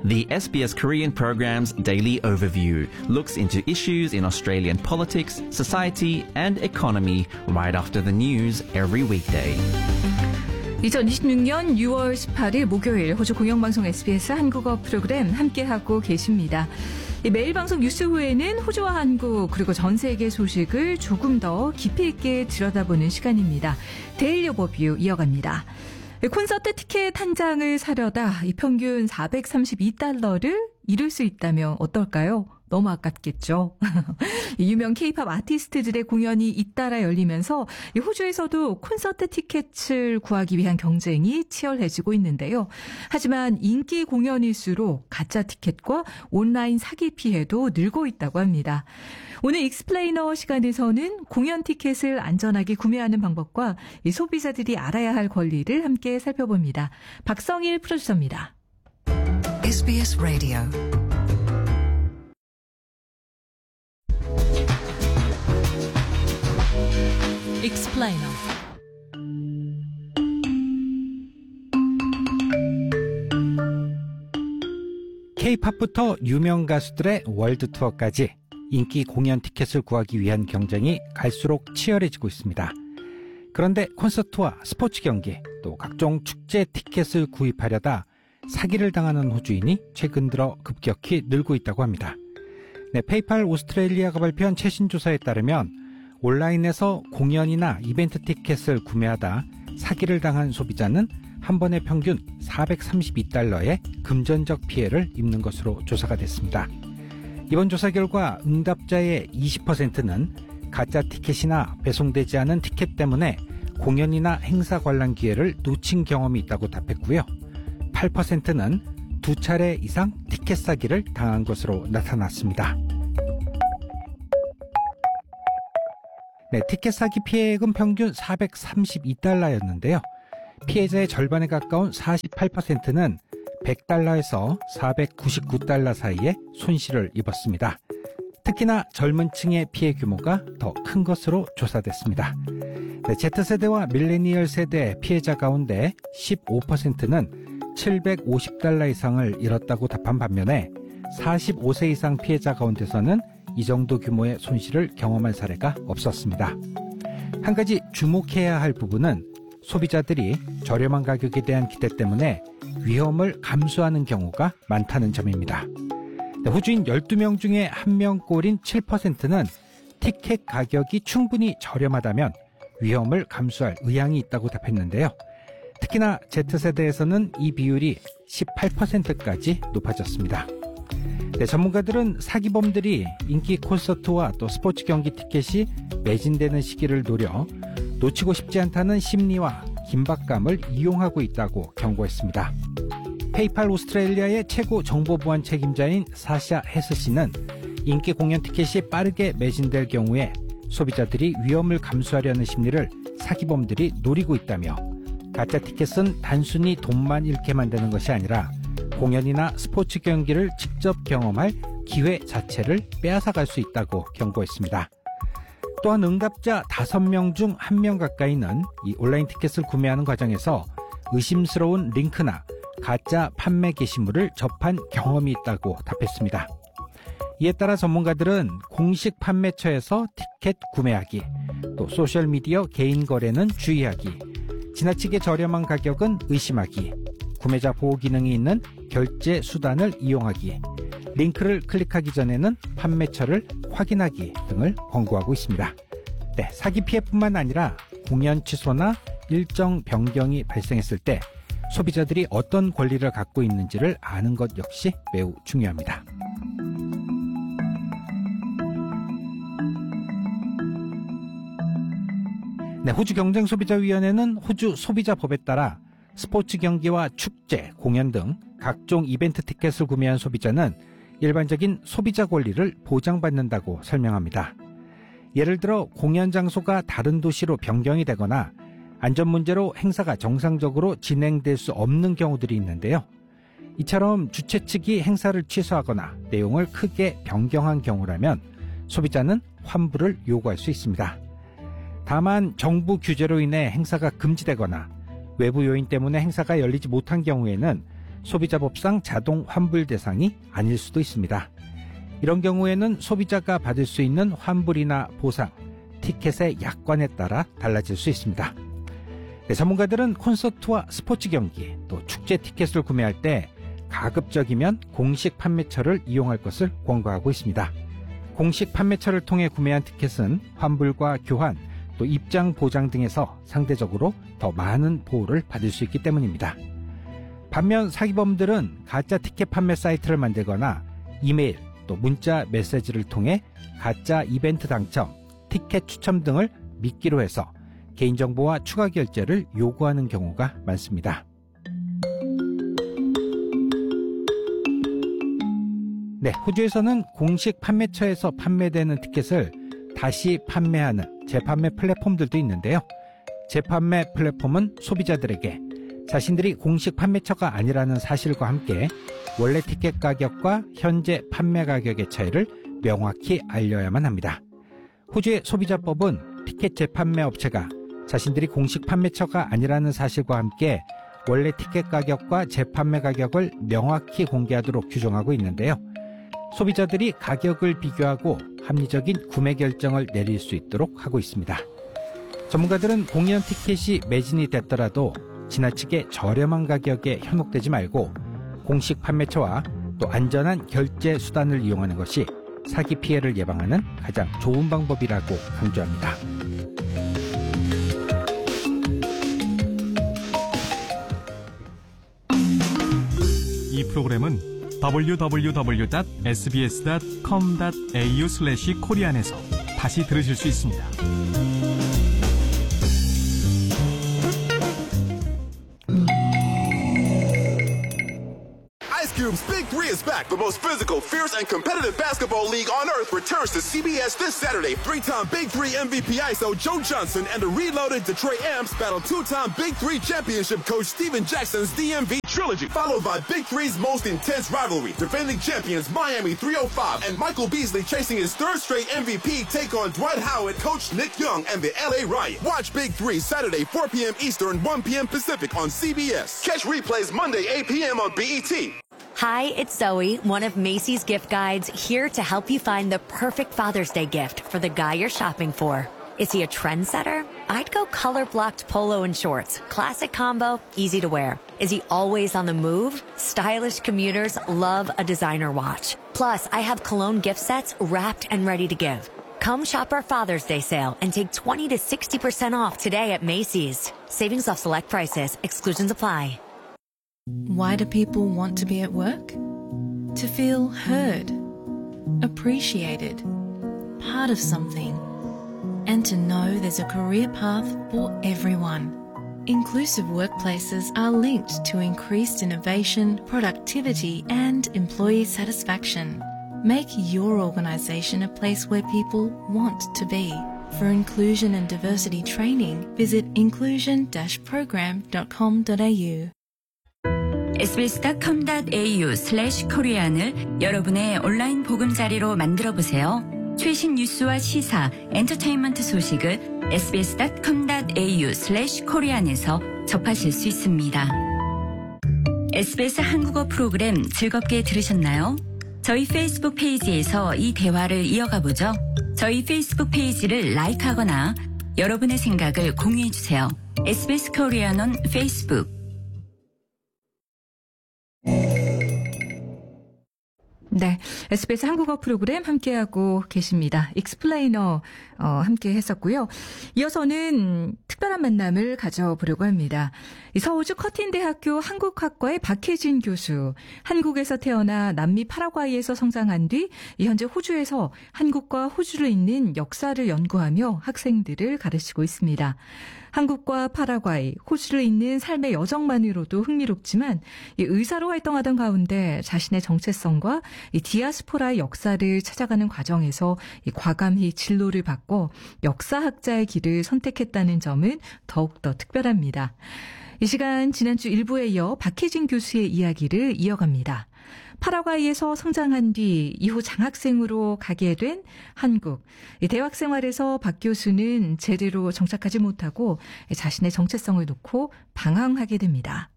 The SBS Korean program's daily overview looks into issues in Australian politics, society and economy right after the news every weekday. 2026년 6월 18일 목요일 호주 공영방송 SBS 한국어 프로그램 함께하고 계십니다. 매일 방송 뉴스 후에는 호주와 한국 그리고 전 세계 소식을 조금 더 깊이 있게 들여다보는 시간입니다. 데일리 오버뷰 이어갑니다. 콘서트 티켓 한 장을 사려다 평균 432달러를 잃을 수 있다면 어떨까요? 너무 아깝겠죠. 유명 K-팝 아티스트들의 공연이 잇따라 열리면서 호주에서도 콘서트 티켓을 구하기 위한 경쟁이 치열해지고 있는데요. 하지만 인기 공연일수록 가짜 티켓과 온라인 사기 피해도 늘고 있다고 합니다. 오늘 익스플레이너 시간에서는 공연 티켓을 안전하게 구매하는 방법과 소비자들이 알아야 할 권리를 함께 살펴봅니다. 박성일 프로듀서입니다. SBS Radio 익스플레이너 K-팝부터 유명 가수들의 월드 투어까지 인기 공연 티켓을 구하기 위한 경쟁이 갈수록 치열해지고 있습니다. 그런데 콘서트와 스포츠 경기 또 각종 축제 티켓을 구입하려다 사기를 당하는 호주인이 최근 들어 급격히 늘고 있다고 합니다. 페이팔 오스트레일리아가 발표한 최신 조사에 따르면 온라인에서 공연이나 이벤트 티켓을 구매하다 사기를 당한 소비자는 한 번에 평균 432달러의 금전적 피해를 입는 것으로 조사가 됐습니다. 이번 조사 결과 응답자의 20%는 가짜 티켓이나 배송되지 않은 티켓 때문에 공연이나 행사 관람 기회를 놓친 경험이 있다고 답했고요. 8%는 2차례 이상 티켓 사기를 당한 것으로 나타났습니다. 티켓 사기 피해액은 평균 432달러였는데요. 피해자의 절반에 가까운 48%는 100달러에서 499달러 사이에 손실을 입었습니다. 특히나 젊은 층의 피해 규모가 더 큰 것으로 조사됐습니다. Z세대와 밀레니얼 세대 피해자 가운데 15%는 750달러 이상을 잃었다고 답한 반면에 45세 이상 피해자 가운데서는 이 정도 규모의 손실을 경험한 사례가 없었습니다. 한 가지 주목해야 할 부분은 소비자들이 저렴한 가격에 대한 기대 때문에 위험을 감수하는 경우가 많다는 점입니다. 호주인 12명 중에 1명꼴인 7%는 티켓 가격이 충분히 저렴하다면 위험을 감수할 의향이 있다고 답했는데요. 특히나 Z세대에서는 이 비율이 18%까지 높아졌습니다. 전문가들은 사기범들이 인기 콘서트와 또 스포츠 경기 티켓이 매진되는 시기를 노려 놓치고 싶지 않다는 심리와 긴박감을 이용하고 있다고 경고했습니다. 페이팔 오스트레일리아의 최고 정보보안 책임자인 사샤 헤스 씨는 인기 공연 티켓이 빠르게 매진될 경우에 소비자들이 위험을 감수하려는 심리를 사기범들이 노리고 있다며 가짜 티켓은 단순히 돈만 잃게 만드는 것이 아니라 공연이나 스포츠 경기를 직접 경험할 기회 자체를 빼앗아갈 수 있다고 경고했습니다. 또한 응답자 5명 중 1명 가까이는 이 온라인 티켓을 구매하는 과정에서 의심스러운 링크나 가짜 판매 게시물을 접한 경험이 있다고 답했습니다. 이에 따라 전문가들은 공식 판매처에서 티켓 구매하기, 또 소셜미디어 개인 거래는 주의하기, 지나치게 저렴한 가격은 의심하기, 구매자 보호 기능이 있는 결제 수단을 이용하기, 링크를 클릭하기 전에는 판매처를 확인하기 등을 권고하고 있습니다. 사기 피해뿐만 아니라 공연 취소나 일정 변경이 발생했을 때 소비자들이 어떤 권리를 갖고 있는지를 아는 것 역시 매우 중요합니다. 호주 경쟁소비자위원회는 호주 소비자법에 따라 스포츠 경기와 축제, 공연 등 각종 이벤트 티켓을 구매한 소비자는 일반적인 소비자 권리를 보장받는다고 설명합니다. 예를 들어 공연 장소가 다른 도시로 변경이 되거나 안전 문제로 행사가 정상적으로 진행될 수 없는 경우들이 있는데요. 이처럼 주최 측이 행사를 취소하거나 내용을 크게 변경한 경우라면 소비자는 환불을 요구할 수 있습니다. 다만 정부 규제로 인해 행사가 금지되거나 외부 요인 때문에 행사가 열리지 못한 경우에는 소비자법상 자동 환불 대상이 아닐 수도 있습니다. 이런 경우에는 소비자가 받을 수 있는 환불이나 보상, 티켓의 약관에 따라 달라질 수 있습니다. 네, 전문가들은 콘서트와 스포츠 경기, 또 축제 티켓을 구매할 때 가급적이면 공식 판매처를 이용할 것을 권고하고 있습니다. 공식 판매처를 통해 구매한 티켓은 환불과 교환, 또 입장 보장 등에서 상대적으로 더 많은 보호를 받을 수 있기 때문입니다. 반면 사기범들은 가짜 티켓 판매 사이트를 만들거나 이메일, 또 문자 메시지를 통해 가짜 이벤트 당첨, 티켓 추첨 등을 미끼로 해서 개인정보와 추가 결제를 요구하는 경우가 많습니다. 네, 호주에서는 공식 판매처에서 판매되는 티켓을 다시 판매하는 재판매 플랫폼들도 있는데요. 재판매 플랫폼은 소비자들에게 자신들이 공식 판매처가 아니라는 사실과 함께 원래 티켓 가격과 현재 판매 가격의 차이를 명확히 알려야만 합니다. 호주의 소비자법은 티켓 재판매 업체가 자신들이 공식 판매처가 아니라는 사실과 함께 원래 티켓 가격과 재판매 가격을 명확히 공개하도록 규정하고 있는데요. 소비자들이 가격을 비교하고 합리적인 구매 결정을 내릴 수 있도록 하고 있습니다. 전문가들은 공연 티켓이 매진이 됐더라도 지나치게 저렴한 가격에 현혹되지 말고 공식 판매처와 또 안전한 결제 수단을 이용하는 것이 사기 피해를 예방하는 가장 좋은 방법이라고 강조합니다. 이 프로그램은 www.sbs.com.au/korean에서 다시 들으실 수 있습니다. Ice Cube's Big Three is back. The most physical, fierce, and competitive basketball league on earth returns to CBS this Saturday. Three-time Big Three MVP ISO Joe Johnson and the reloaded Detroit Amps battle two-time Big Three championship coach Steven Jackson's DMV trilogy, followed by Big Three's most intense rivalry. Defending champions Miami 305 and Michael Beasley chasing his third straight MVP take on Dwight Howard, coach Nick Young, and the LA Riot. Watch Big Three Saturday 4 p.m. Eastern, 1 p.m. Pacific on CBS. Catch replays Monday 8 p.m. on BET. Hi, it's Zoe, one of Macy's gift guides, here to help you find the perfect Father's Day gift for the guy you're shopping for. Is he a trendsetter? I'd go color-blocked polo and shorts. Classic combo, easy to wear. Is he always on the move? Stylish commuters love a designer watch. Plus, I have cologne gift sets wrapped and ready to give. Come shop our Father's Day sale and take 20 to 60% off today at Macy's. Savings off select prices. Exclusions apply. Why do people want to be at work? To feel heard, appreciated, part of something, and to know there's a career path for everyone. Inclusive workplaces are linked to increased innovation, productivity, and employee satisfaction. Make your organisation a place where people want to be. For inclusion and diversity training, visit inclusion-program.com.au. sbs.com.au/korean을 여러분의 온라인 보금자리로 만들어보세요. 최신 뉴스와 시사, 엔터테인먼트 소식을 sbs.com.au/korean에서 접하실 수 있습니다. SBS 한국어 프로그램 즐겁게 들으셨나요? 저희 페이스북 페이지에서 이 대화를 이어가 보죠. 저희 페이스북 페이지를 라이크하거나 여러분의 생각을 공유해주세요. SBS 코리안 on 페이스북. 네, SBS 한국어 프로그램 함께하고 계십니다. 익스플레이너 함께 했었고요. 이어서는 특별한 만남을 가져보려고 합니다. 서울주 커틴대학교 한국학과의 박혜진 교수, 한국에서 태어나 남미 파라과이에서 성장한 뒤 현재 호주에서 한국과 호주를 잇는 역사를 연구하며 학생들을 가르치고 있습니다. 한국과 파라과이, 호주를 잇는 삶의 여정만으로도 흥미롭지만 의사로 활동하던 가운데 자신의 정체성과 디아스포라의 역사를 찾아가는 과정에서 과감히 진로를 바꿔 역사학자의 길을 선택했다는 점은 더욱더 특별합니다. 이 시간 지난주 1부에 이어 박혜진 교수의 이야기를 이어갑니다. 파라과이에서 성장한 뒤 이후 장학생으로 가게 된 한국. 대학 생활에서 박 교수는 제대로 정착하지 못하고 자신의 정체성을 놓고 방황하게 됩니다.